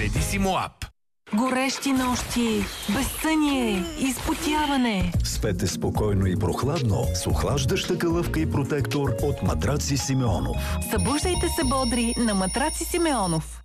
Бедисимо ап. Горещи нощи, безсъние, изпотяване. Спете спокойно и прохладно с охлаждаща калъвка и протектор от Матраци Симеонов. Събуждайте се бодри на Матраци Симеонов.